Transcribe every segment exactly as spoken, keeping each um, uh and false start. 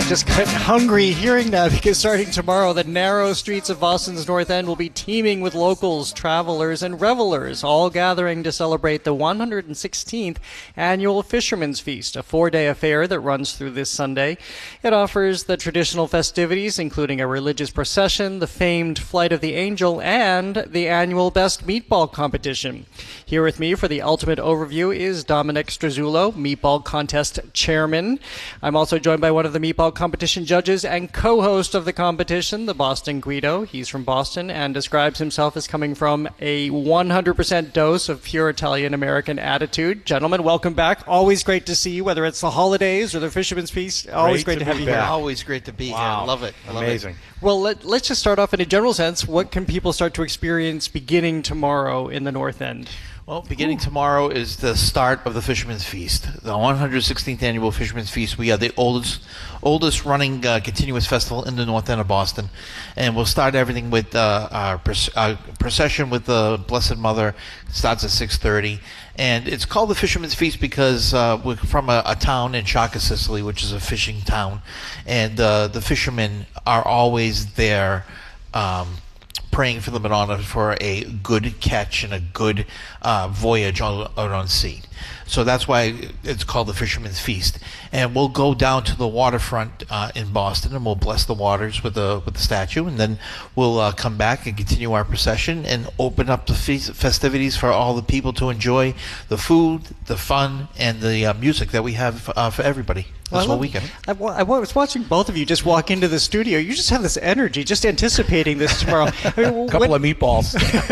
just got hungry hearing that, because starting tomorrow, the narrow streets of Boston's North End will be teeming with locals, travelers, and revelers, all gathering to celebrate the one hundred sixteenth Annual Fisherman's Feast, a four-day affair that runs through this Sunday. It offers the traditional festivities, including a religious procession, the famed Flight of the Angel, and the annual Best Meatball Competition. Here with me for the ultimate overview is Dominic Struzzulo, Meatball Contest Chairman. I'm also joined by one of the Meatball Competition judges and co-host of the competition, the Boston Guido. He's from Boston and describes himself as coming from a one hundred percent dose of pure Italian-American attitude. Gentlemen, welcome back. Always great to see you, whether it's the holidays or the Fisherman's Feast. Always great, great to, to have you back. here. Always great to be wow. here. Love it. Love Amazing. It. Well, let, let's just start off in a general sense. What can people start to experience beginning tomorrow in the North End? Well, beginning Ooh. tomorrow is the start of the Fisherman's Feast, the one hundred sixteenth Annual Fisherman's Feast. We are the oldest oldest running uh, continuous festival in the North End of Boston. And we'll start everything with uh, our, pres- our procession with the Blessed Mother. It starts at six thirty. And it's called the Fisherman's Feast because uh, we're from a, a town in Sciacca, Sicily, which is a fishing town. And uh, the fishermen are always there um, praying for the Madonna for a good catch and a good uh, voyage out on sea. So that's why it's called the Fisherman's Feast. And we'll go down to the waterfront uh, in Boston, and we'll bless the waters with the with the statue, and then we'll uh, come back and continue our procession and open up the feast festivities for all the people to enjoy the food, the fun, and the uh, music that we have uh, for everybody. Well, this I whole love, weekend. I, I was watching both of you just walk into the studio. You just have this energy, just anticipating this tomorrow. I mean, a couple what, of meatballs.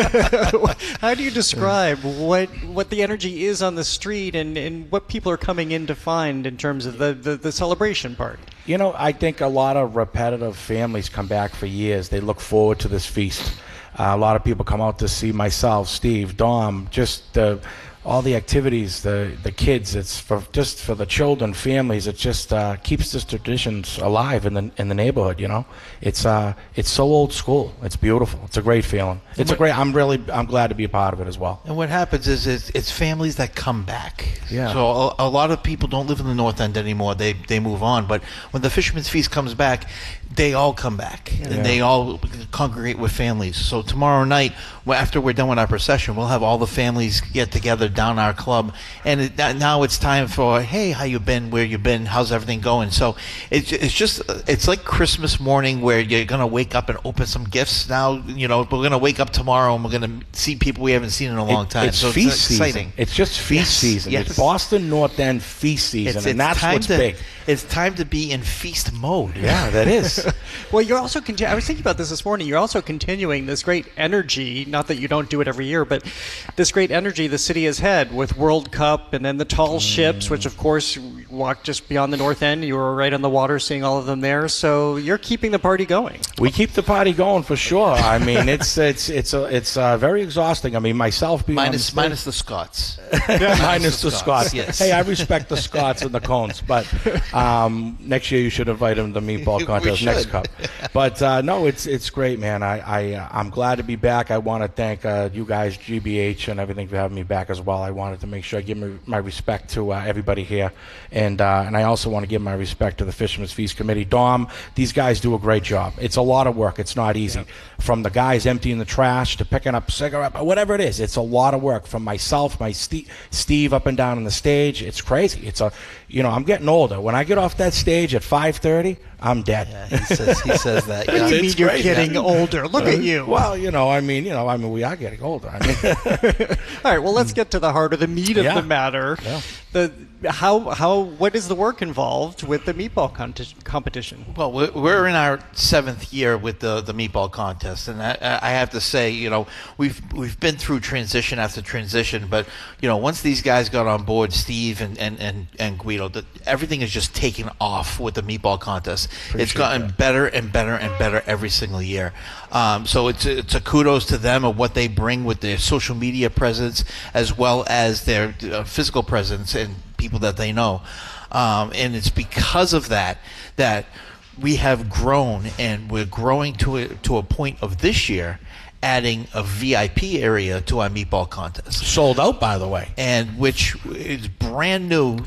How do you describe what what the energy is on the street and, and what people are coming in to find in terms of the, the, the celebration part? You know, I think a lot of repetitive families come back for years. They look forward to this feast. Uh, a lot of people come out to see myself, Steve, Dom, just the... Uh, all the activities, the the kids, it's for just for the children, families. It just uh, keeps this traditions alive in the in the neighborhood. You know, it's uh it's so old school. It's beautiful. It's a great feeling. It's a great. I'm really I'm glad to be a part of it as well. And what happens is it's, it's families that come back. Yeah. So a, a lot of people don't live in the North End anymore. They they move on. But when the Fisherman's Feast comes back, they all come back yeah. and they all congregate with families. So tomorrow night, after we're done with our procession, we'll have all the families get together down our club, and it, now it's time for, hey, how you been, where you been, how's everything going? So it's it's just it's like Christmas morning where you're gonna wake up and open some gifts. Now you know we're gonna wake up tomorrow and we're gonna see people we haven't seen in a long it, time. It's so feast it's exciting. Season. It's just feast yes, season. Yes. It's Boston North End feast season, it's, and it's that's what's to, big. It's time to be in feast mode. Yeah, that is. Well, you're also conti- I was thinking about this this morning. You're also continuing this great energy. Not that you don't do it every year, but this great energy the city has had with World Cup, and then the tall mm. ships, which of course walk just beyond the North End. You were right on the water, seeing all of them there. So you're keeping the party going. We keep the party going for sure. I mean, it's it's it's a, it's uh, very exhausting. I mean, myself being minus on the minus the Scots. minus the Scots. Scots. Yes. Hey, I respect the Scots and the Cones, but um, next year you should invite them to the meatball contest next cup. But uh, no, it's it's great, man. I I uh, I'm glad to be back. I want to thank uh, you guys, G B H, and everything for having me back as well. I wanted to make sure I give my, my respect to uh, everybody here, and uh, and I also want to give my respect to the Fisherman's Feast Committee. Dom, these guys do a great job. It's a lot of work. It's not easy. Yep. From the guys emptying the trash to picking up cigarette, whatever it is, it's a lot of work. From myself, my Steve, Steve up and down on the stage, it's crazy. It's a, you know, I'm getting older. When I get off that stage at five thirty, I'm dead. Yeah, he says he says that. What do you yeah. mean It's you're great, getting yeah. older? Look at you. Well, you know, I mean, you know, I mean, we are getting older. I mean, all right. Well, let's get to the heart of the meat of yeah. the matter. Yeah. The how how what is the work involved with the meatball contest competition? Well, we're, we're in our seventh year with the the meatball contest, and I, I have to say, you know, we've we've been through transition after transition, but you know, once these guys got on board, Steve and and and, and Guido, the, everything is just taken off with the meatball contest. Appreciate it's gotten that. better and better and better every single year. Um, so it's a, it's a kudos to them of what they bring with their social media presence as well as their uh, physical presence and people that they know. Um, and it's because of that that we have grown, and we're growing to a, to a point of this year adding a V I P area to our meatball contest. sold out, by the way. And which is brand new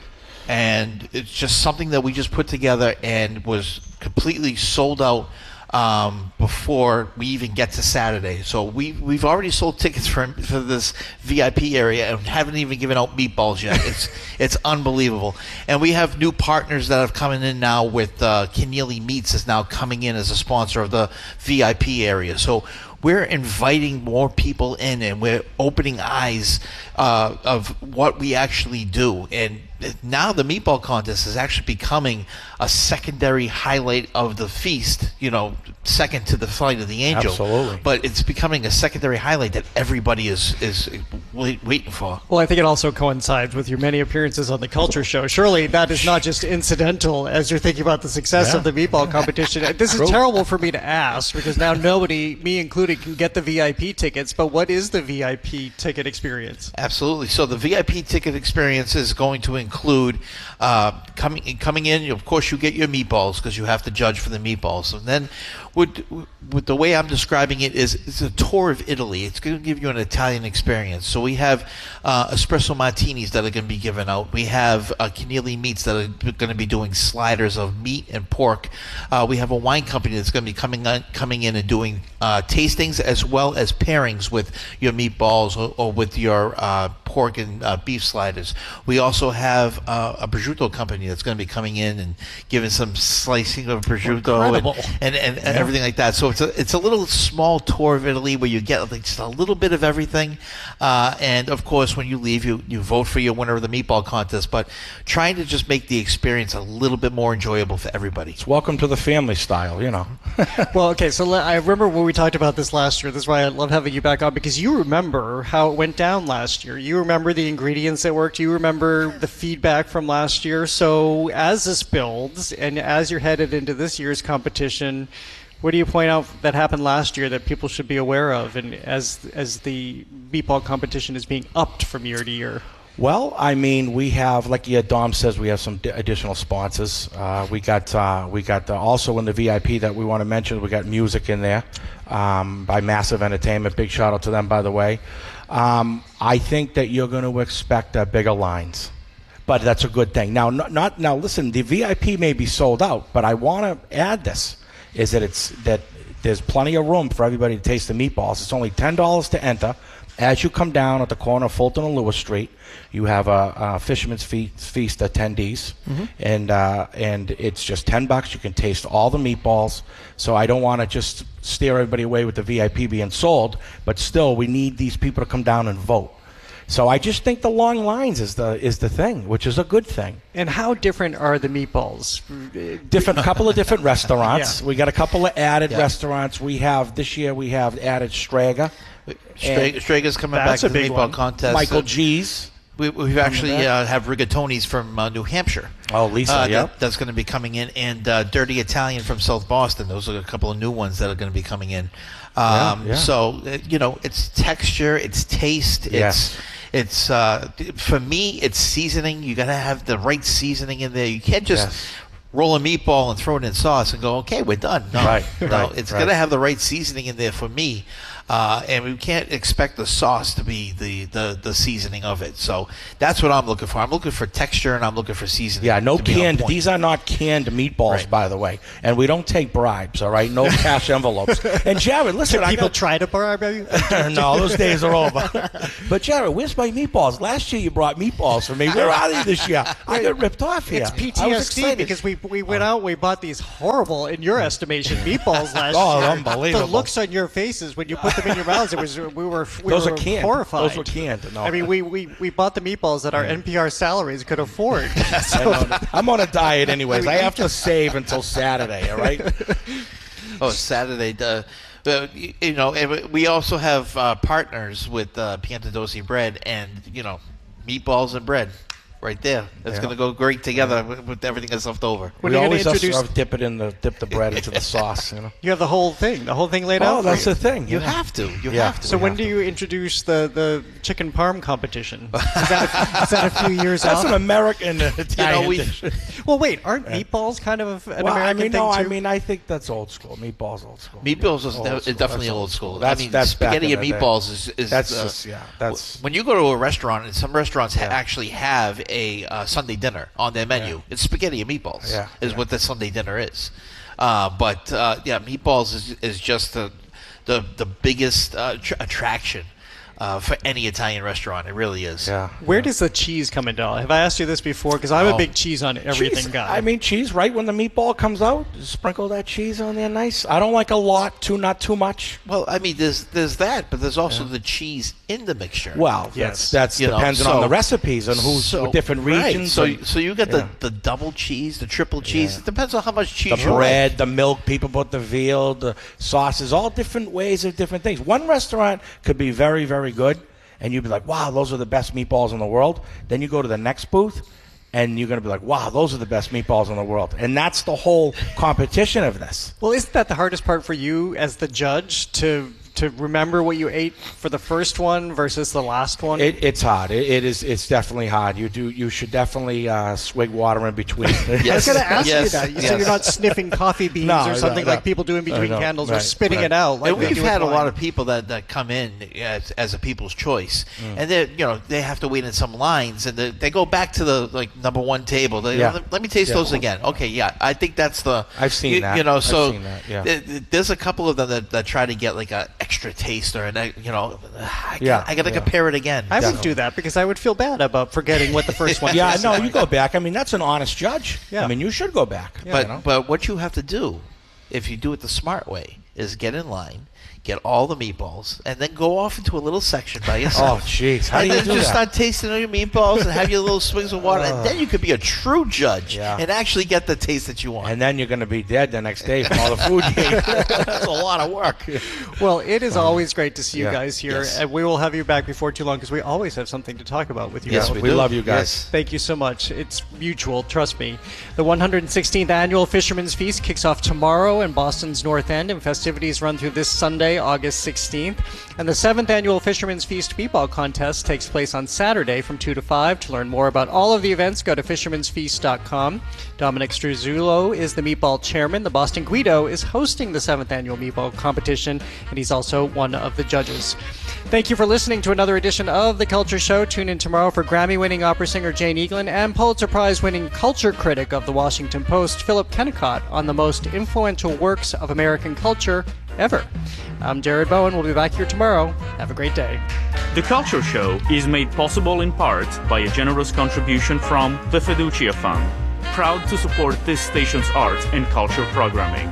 and it's just something that we just put together and was completely sold out um, before we even get to Saturday. So we we've already sold tickets for for this V I P area and haven't even given out meatballs yet. It's it's unbelievable. And we have new partners that have coming in now with uh, Keneally Meats is now coming in as a sponsor of the V I P area. So we're inviting more people in, and we're opening eyes uh, of what we actually do. And now the meatball contest is actually becoming a secondary highlight of the feast, you know, second to the Flight of the Angel. Absolutely. But it's becoming a secondary highlight that everybody is, is wait, waiting for. Well, I think it also coincides with your many appearances on the Culture Show. Surely that is not just incidental as you're thinking about the success Yeah. of the meatball competition. This is True. terrible for me to ask because now nobody, me included, can get the V I P tickets. But what is the V I P ticket experience? Absolutely. So the V I P ticket experience is going to include uh, coming coming in. Of course, you get your meatballs because you have to judge for the meatballs, and then with, with the way I'm describing it is it's a tour of Italy. It's going to give you an Italian experience. So we have uh, espresso martinis that are going to be given out. We have uh, Keneally Meats that are going to be doing sliders of meat and pork. Uh, we have a wine company that's going to be coming on, coming in and doing uh, tastings as well as pairings with your meatballs or, or with your uh, pork and uh, beef sliders. We also have uh, a prosciutto company that's going to be coming in and giving some slicing of prosciutto and, Incredible. and, and, and everything like that. So it's a it's a little small tour of Italy where you get like just a little bit of everything. Uh, and of course, when you leave, you, you vote for your winner of the meatball contest. But trying to just make the experience a little bit more enjoyable for everybody. It's welcome to the family style, you know. Well, okay, so le- I remember when we talked about this last year. This is why I love having you back on, because you remember how it went down last year. You remember the ingredients that worked. You remember the feedback from last year. So as this builds and as you're headed into this year's competition, what do you point out that happened last year that people should be aware of, and as as the meatball competition is being upped from year to year? Well, I mean, we have, like yeah, Dom says, we have some d- additional sponsors. Uh, we got uh, we got uh, also in the V I P that we want to mention. We got music in there um, by Massive Entertainment. Big shout out to them, by the way. Um, I think that you're going to expect uh, bigger lines, but that's a good thing. Now, not, not now. Listen, the V I P may be sold out, but I want to add this: is that it's that there's plenty of room for everybody to taste the meatballs. It's only ten dollars to enter. As you come down at the corner of Fulton and Lewis Street, you have a, a Fisherman's Feast, Feast attendees, mm-hmm. and uh, and it's just ten bucks. You can taste all the meatballs. So I don't want to just steer everybody away with the V I P being sold, but still, we need these people to come down and vote. So I just think the long lines is the is the thing, which is a good thing. And how different are the meatballs? Different, couple of different restaurants. Yeah. We got a couple of added Yeah. restaurants. We have this year. We have added Strega. Stra- Straga's coming back That's to a the big meatball one. contest. Michael Uh, G's. We, we've actually back. uh, have Rigatonis from uh, New Hampshire. Oh, Lisa, uh, yep. that, that's going to be coming in, and uh, Dirty Italian from South Boston. Those are a couple of new ones that are going to be coming in. Um, Yeah, yeah. So uh, you know, it's texture, it's taste, it's Yes. it's uh, for me, it's seasoning. You got to have the right seasoning in there. You can't just. Yes. Roll a meatball and throw it in sauce and go, okay, we're done. No, Right, no, right, it's right. got to have the right seasoning in there for me. Uh, and we can't expect the sauce to be the, the, the seasoning of it. So that's what I'm looking for. I'm looking for texture and I'm looking for seasoning. Yeah, no to be on canned. point. These are not canned meatballs, Right. by the way. And we don't take bribes, all right? No cash envelopes. And Jared, listen, I People got, try to bribe you? no, those days are over. But Jared, where's my meatballs? Last year you brought meatballs for me. Where are they this year? I got ripped off here. It's P T I was S D excited. because we we went out, we bought these horrible, in your estimation, meatballs last Oh, year. unbelievable. The looks on your faces when you put them in your mouths, it was we were we Those were are canned. horrified. Those were canned. No. I mean, we, we, we bought the meatballs that our N P R salaries could afford. I So, know. I'm on a diet anyways. I have to save until Saturday, all right? Oh, Saturday. Uh, uh, you, you know, and we also have uh, partners with uh, Piantadosi bread and, you know, meatballs and bread. Right there. That's Yeah. going to go great together with, with everything that's left over. When we are you always gonna have to introduce- dip it in the dip the bread into the sauce, you know. you have the whole thing, the whole thing laid out Oh, for that's you. the thing. You know. have to. You Yeah. have to. So we when have do to. you introduce the, the chicken parm competition? Is that, is that a few years That's out? an American Italian we- dish. Well, wait, aren't meatballs kind of an Well, I American mean, thing no, too? I mean, I think that's old school. Meatballs, old school. Meatballs is Old de- school. definitely That's old school. That's I mean, that's back spaghetti in and the day. meatballs is, is That's uh, just yeah. That's when you go to a restaurant, and some restaurants ha- Yeah. actually have a a uh, Sunday dinner on their menu. Yeah. It's spaghetti and meatballs. Yeah. Is yeah. what the Sunday dinner is. Uh, but uh, yeah, meatballs is is just the the the biggest uh, tr- attraction. Uh, for any Italian restaurant, it really is. Yeah. Where yeah. does the cheese come into? Have I asked you this before? Because I'm oh. a big cheese on everything cheese, guy. I mean, cheese right when the meatball comes out. Sprinkle that cheese on there, nice. I don't like a lot, too, not too much. Well, I mean, there's there's that, but there's also yeah. the cheese in the mixture. Well, yes, that's, that's dependent know, so, on the recipes and who's so, different regions. Right. So, and, so you get yeah. the, the double cheese, the triple cheese. Yeah. It depends on how much cheese the you bread, like. The milk. People put the veal, the sauces, all different ways of different things. One restaurant could be very, very good. And you'd be like, wow, those are the best meatballs in the world. Then you go to the next booth, and you're going to be like, wow, those are the best meatballs in the world. And that's the whole competition of this. Well, isn't that the hardest part for you as the judge, to to remember what you ate for the first one versus the last one? It, it's hard. It, it is. It's definitely hard. You do. You should definitely uh, swig water in between. yes. I was going to ask yes. you that. You yes. So you're not sniffing coffee beans no, or something no, no. like people do in between no, candles, right, or spitting right. it out. Like and we've had a wine. lot of people that, that come in as, as a people's choice, mm. and they you know they have to wait in some lines, and they, they go back to the like number one table. They, yeah. let, let me taste yeah. those again. Okay, yeah, I think that's the. I've seen you, that. You know, so I've seen that, yeah. th- there's a couple of them that, that try to get like an extra taste, or an, you know, I, yeah. I got to yeah. compare it again. I would do that because I would feel bad about forgetting what the first one. yeah, was. no, you go back. I mean, that's an honest judge. Yeah. I mean, you should go back. Yeah. But you know? but what you have to do, if you do it the smart way, is get in line, get all the meatballs, and then go off into a little section by yourself. Oh, jeez. How and do you then do just that? start tasting all your meatballs and have your little swigs of water, and then you could be a true judge Yeah. and actually get the taste that you want. And then you're going to be dead the next day from all the food you ate. That's a lot of work. Well, it is always great to see you yeah. guys here, Yes. and we will have you back before too long because we always have something to talk about with you. Yes, guys. we we do. love you guys. Yes. Thank you so much. It's mutual, trust me. The one hundred sixteenth Annual Fisherman's Feast kicks off tomorrow in Boston's North End, and festivities run through this Sunday, August sixteenth. And the seventh Annual Fisherman's Feast Meatball Contest takes place on Saturday from two to five. To learn more about all of the events, go to fishermans feast dot com. Dominic Struzzulo is the Meatball Chairman. The Boston Guido is hosting the seventh Annual Meatball Competition, and he's also one of the judges. Thank you for listening to another edition of The Culture Show. Tune in tomorrow for Grammy-winning opera singer Jane Eaglin and Pulitzer Prize-winning culture critic of The Washington Post, Philip Kennicott, on the most influential works of American culture ever. I'm Jared Bowen. We'll be back here tomorrow. Have a great day. The Culture Show is made possible in part by a generous contribution from the Fiducia Fund, proud to support this station's arts and culture programming.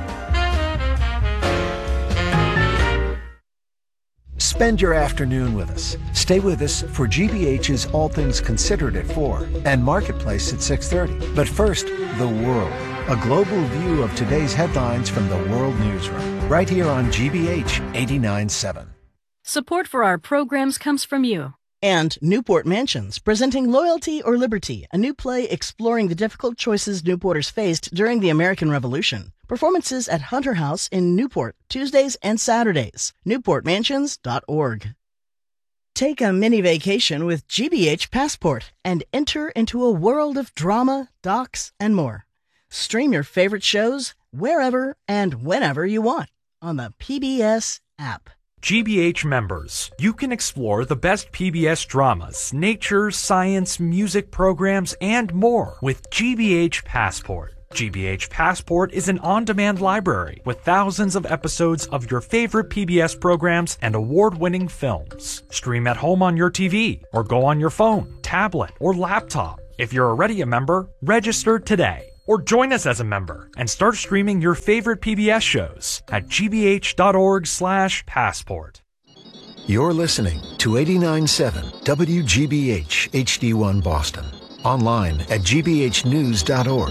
Spend your afternoon with us. Stay with us for G B H's All Things Considered at four and Marketplace at six thirty. But first, the world. A global view of today's headlines from the World Newsroom. Right here on G B H eighty-nine point seven. Support for our programs comes from you. And Newport Mansions, presenting Loyalty or Liberty, a new play exploring the difficult choices Newporters faced during the American Revolution. Performances at Hunter House in Newport, Tuesdays and Saturdays. newport mansions dot org. Take a mini vacation with G B H Passport and enter into a world of drama, docs, and more. Stream your favorite shows wherever and whenever you want on the P B S app. G B H members, you can explore the best P B S dramas, nature, science, music programs, and more with G B H Passport. G B H Passport is an on-demand library with thousands of episodes of your favorite P B S programs and award-winning films. Stream at home on your T V or go on your phone, tablet, or laptop. If you're already a member, register today. Or join us as a member and start streaming your favorite P B S shows at g b h dot org slash passport. You're listening to eighty-nine point seven W G B H H D one Boston. Online at g b h news dot org.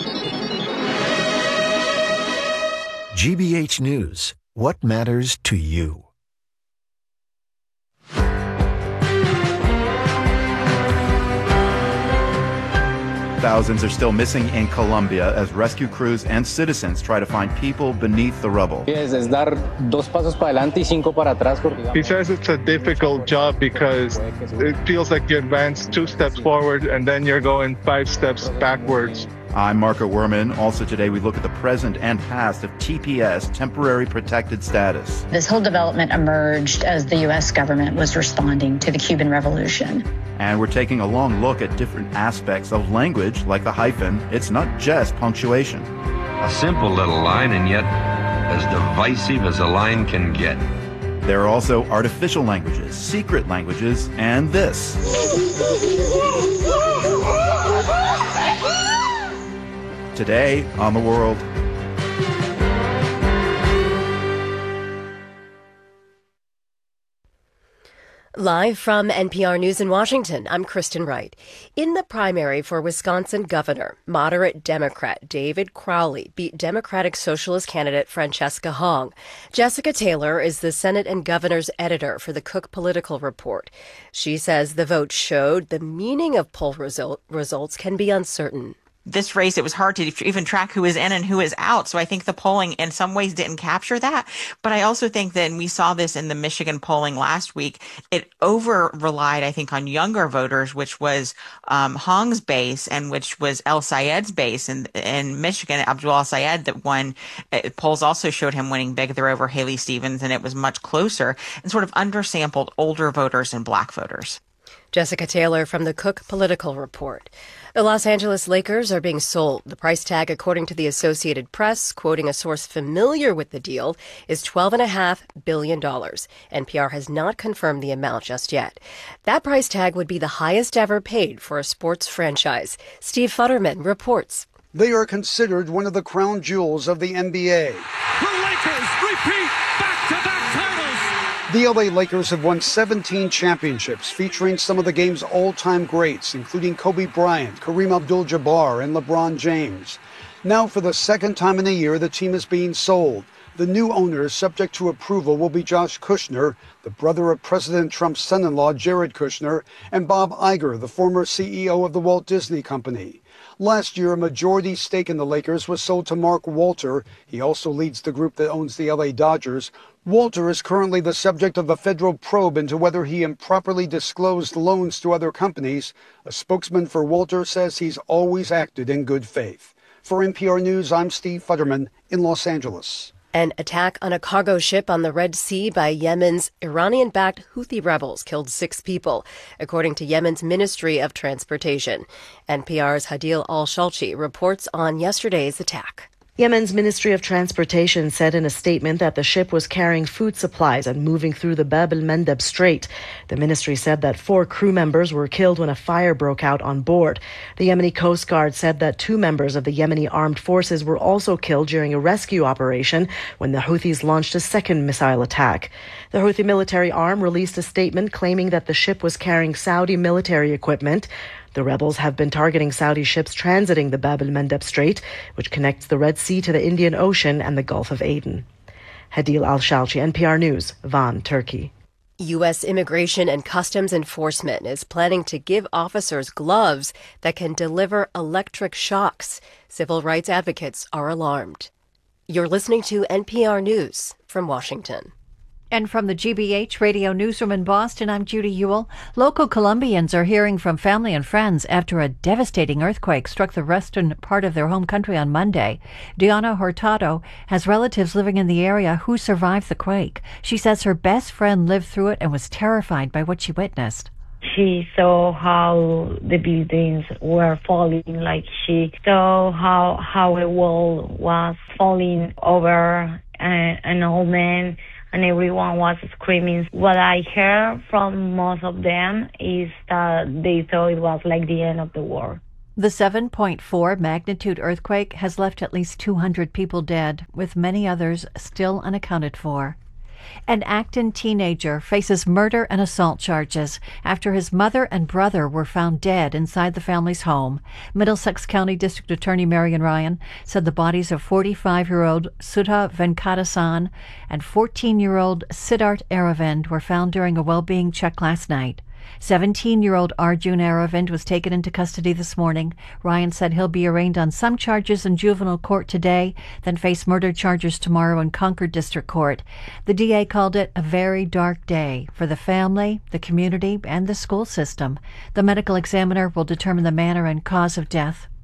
G B H News. What matters to you? Thousands are still missing in Colombia as rescue crews and citizens try to find people beneath the rubble. He says it's a difficult job because it feels like you advance two steps forward and then you're going five steps backwards. I'm Marco Werman. Also today we look at the present and past of T P S, Temporary Protected Status. This whole development emerged as the U S government was responding to the Cuban Revolution. And we're taking a long look at different aspects of language, like the hyphen. It's not just punctuation. A simple little line, and yet as divisive as a line can get. There are also artificial languages, secret languages, and this. Today on The World. Live from N P R News in Washington, I'm Kristen Wright. In the primary for Wisconsin governor, moderate Democrat David Crowley beat Democratic Socialist candidate Francesca Hong. Jessica Taylor is the Senate and governor's editor for the Cook Political Report. She says the vote showed the meaning of poll result, results can be uncertain. This race, it was hard to even track who is in and who is out. So I think the polling in some ways didn't capture that. But I also think that, and we saw this in the Michigan polling last week, it over relied, I think, on younger voters, which was um, Hong's base and which was El Sayed's base in, in Michigan. Abdul El Sayed that won. Uh, polls also showed him winning big there over Haley Stevens, and it was much closer and sort of undersampled older voters and black voters. Jessica Taylor from the Cook Political Report. The Los Angeles Lakers are being sold. The price tag, according to the Associated Press, quoting a source familiar with the deal, is twelve point five billion dollars. N P R has not confirmed the amount just yet. That price tag would be the highest ever paid for a sports franchise. Steve Futterman reports. They are considered one of the crown jewels of the N B A. The Lakers repeat back-to-back titles. The L A Lakers have won seventeen championships, featuring some of the game's all-time greats, including Kobe Bryant, Kareem Abdul-Jabbar, and LeBron James. Now, for the second time in a year, the team is being sold. The new owners, subject to approval, will be Josh Kushner, the brother of President Trump's son-in-law, Jared Kushner, and Bob Iger, the former C E O of the Walt Disney Company. Last year, a majority stake in the Lakers was sold to Mark Walter. He also leads the group that owns the L A Dodgers. Walter is currently the subject of a federal probe into whether he improperly disclosed loans to other companies. A spokesman for Walter says he's always acted in good faith. For N P R News, I'm Steve Futterman in Los Angeles. An attack on a cargo ship on the Red Sea by Yemen's Iranian-backed Houthi rebels killed six people, according to Yemen's Ministry of Transportation. N P R's Hadil Al-Shalchi reports on yesterday's attack. Yemen's Ministry of Transportation said in a statement that the ship was carrying food supplies and moving through the Bab el-Mandeb Strait. The ministry said that four crew members were killed when a fire broke out on board. The Yemeni Coast Guard said that two members of the Yemeni armed forces were also killed during a rescue operation when the Houthis launched a second missile attack. The Houthi military arm released a statement claiming that the ship was carrying Saudi military equipment. The rebels have been targeting Saudi ships transiting the Bab el-Mandeb Strait, which connects the Red Sea to the Indian Ocean and the Gulf of Aden. Hadil Al-Shalchi, N P R News, Van, Turkey. U S Immigration and Customs Enforcement is planning to give officers gloves that can deliver electric shocks. Civil rights advocates are alarmed. You're listening to N P R News from Washington. And from the G B H Radio Newsroom in Boston, I'm Judy Ewell. Local Colombians are hearing from family and friends after a devastating earthquake struck the western part of their home country on Monday. Diana Hurtado has relatives living in the area who survived the quake. She says her best friend lived through it and was terrified by what she witnessed. She saw how the buildings were falling, like she saw how, how a wall was falling over a, an old man, and everyone was screaming. What I heard from most of them is that they thought it was like the end of the war. The seven point four magnitude earthquake has left at least two hundred people dead, with many others still unaccounted for. An Acton teenager faces murder and assault charges after his mother and brother were found dead inside the family's home. Middlesex County District Attorney Marion Ryan said the bodies of forty-five-year-old Sudha Venkatasan and fourteen-year-old Siddharth Aravind were found during a well-being check last night. seventeen-year-old Arjun Aravind was taken into custody this morning. Ryan said he'll be arraigned on some charges in juvenile court today, then face murder charges tomorrow in Concord District Court. The D A called it a very dark day for the family, the community, and the school system. The medical examiner will determine the manner and cause of death.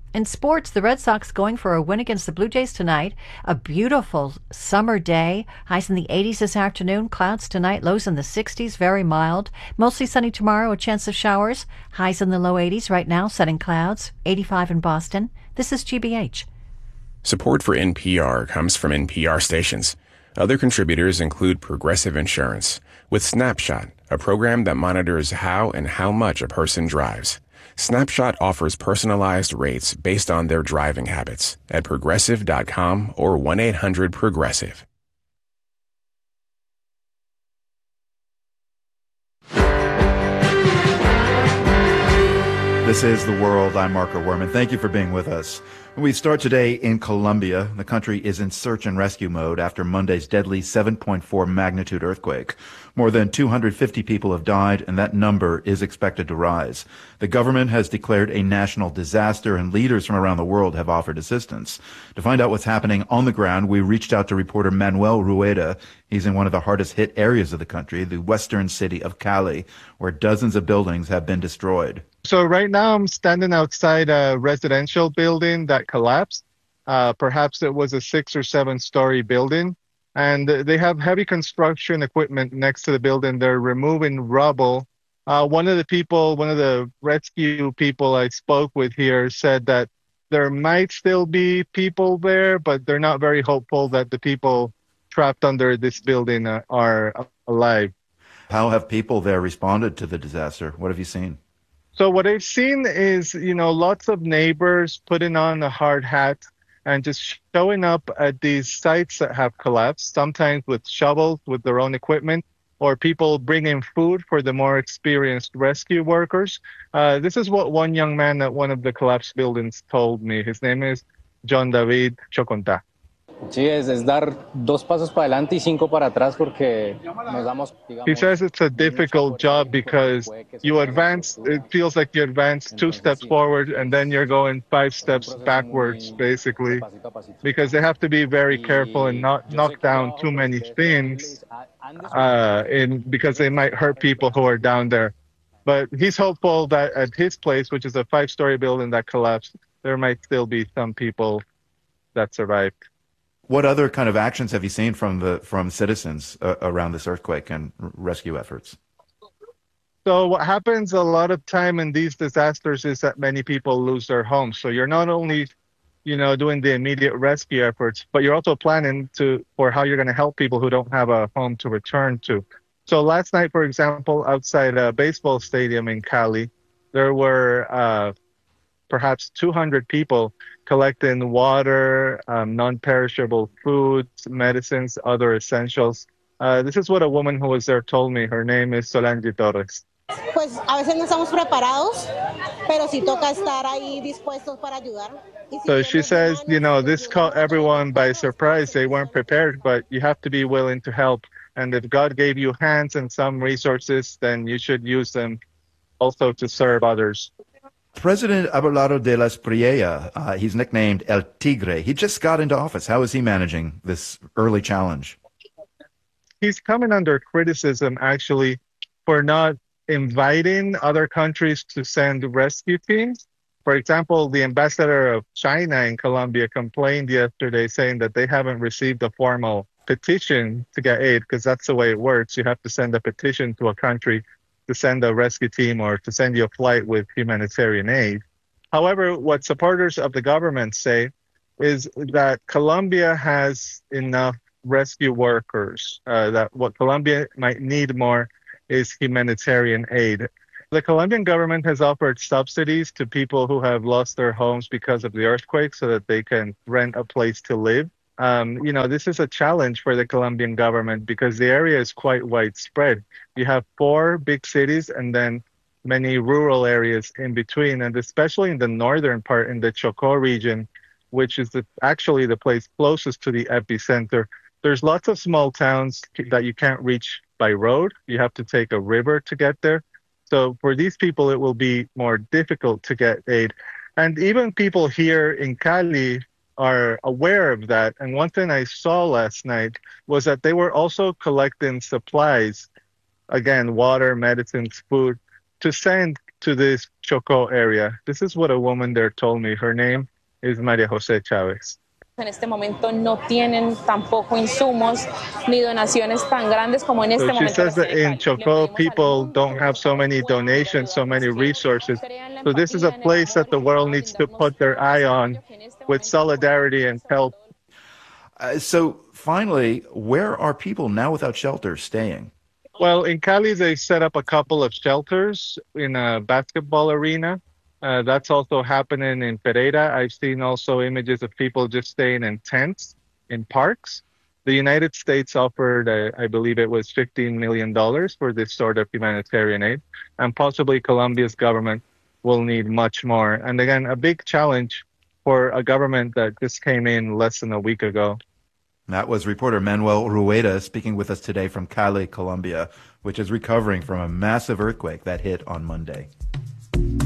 In sports, the Red Sox going for a win against the Blue Jays tonight. A beautiful summer day. Highs in the eighties this afternoon. Clouds tonight. Lows in the sixties. Very mild. Mostly sunny tomorrow. A chance of showers. Highs in the low eighties right now. Setting clouds. eighty-five in Boston. This is G B H. Support for N P R comes from N P R stations. Other contributors include Progressive Insurance with Snapshot, a program that monitors how and how much a person drives. Snapshot offers personalized rates based on their driving habits at progressive dot com or one eight hundred progressive. This is The World. I'm Marco Werman. Thank you for being with us. We start today in Colombia. The country is in search and rescue mode after Monday's deadly seven point four magnitude earthquake. More than two hundred fifty people have died, and that number is expected to rise. The government has declared a national disaster, and leaders from around the world have offered assistance. To find out what's happening on the ground, we reached out to reporter Manuel Rueda. He's in one of the hardest hit areas of the country, the western city of Cali, where dozens of buildings have been destroyed. So right now I'm standing outside a residential building that collapsed. Uh, perhaps it was a six or seven story building. And they have heavy construction equipment next to the building. They're removing rubble. Uh, one of the people, one of the rescue people I spoke with here said that there might still be people there, but they're not very hopeful that the people trapped under this building uh, are alive. How have people there responded to the disaster? What have you seen? So what I've seen is, you know, lots of neighbors putting on a hard hat and just showing up at these sites that have collapsed, sometimes with shovels, with their own equipment, or people bringing food for the more experienced rescue workers. Uh, this is what one young man at one of the collapsed buildings told me. His name is John David Choconta. Sí, es, es dar dos pasos para adelante y cinco para atrás porque nos damos, digamos, He says it's a difficult job because you advance, it feels like you advance two steps forward and then you're going five steps backwards, basically, because they have to be very careful and not knock down too many things uh, in, because they might hurt people who are down there. But he's hopeful that at his place, which is a five-story building that collapsed, there might still be some people that survived. What other kind of actions have you seen from the from citizens uh, around this earthquake and r- rescue efforts? So what happens a lot of time in these disasters is that many people lose their homes. So you're not only, you know, doing the immediate rescue efforts, but you're also planning to for how you're going to help people who don't have a home to return to. So last night, for example, outside a baseball stadium in Cali, there were uh, perhaps two hundred people collecting water, um, non-perishable foods, medicines, other essentials. Uh, this is what a woman who was there told me. Her name is Solange Torres. Pues a veces no estamos preparados, pero si toca estar ahí dispuestos para ayudar. So she says, you know, this caught everyone by surprise. They weren't prepared, but you have to be willing to help. And if God gave you hands and some resources, then you should use them also to serve others. President Abelardo de las Espriella, uh, he's nicknamed El Tigre. He just got into office. How is he managing this early challenge? He's coming under criticism, actually, for not inviting other countries to send rescue teams. For example, the ambassador of China in Colombia complained yesterday saying that they haven't received a formal petition to get aid, because that's the way it works. You have to send a petition to a country to send a rescue team or to send you a flight with humanitarian aid. However, what supporters of the government say is that Colombia has enough rescue workers, uh, that what Colombia might need more is humanitarian aid. The Colombian government has offered subsidies to people who have lost their homes because of the earthquake so that they can rent a place to live. Um, you know, this is a challenge for the Colombian government because the area is quite widespread. You have four big cities and then many rural areas in between, and especially in the northern part, in the Chocó region, which is the, actually the place closest to the epicenter. There's lots of small towns that you can't reach by road. You have to take a river to get there. So for these people, it will be more difficult to get aid. And even people here in Cali are aware of that. And one thing I saw last night was that they were also collecting supplies, again, water, medicines, food, to send to this Chocó area. This is what a woman there told me. Her name is María José Chávez. En este momento no tienen tampoco insumos ni donaciones tan grandes como en este so momento. She says that in Chocó, people don't have so many donations, so many resources. So this is a place that the world needs to put their eye on with solidarity and help. Uh, so finally, where are people now without shelter staying? Well, in Cali, they set up a couple of shelters in a basketball arena. Uh, that's also happening in Pereira. I've seen also images of people just staying in tents in parks. The United States offered, uh, I believe it was fifteen million dollars for this sort of humanitarian aid, and possibly Colombia's government will need much more. And again, a big challenge for a government that just came in less than a week ago. That was reporter Manuel Rueda speaking with us today from Cali, Colombia, which is recovering from a massive earthquake that hit on Monday.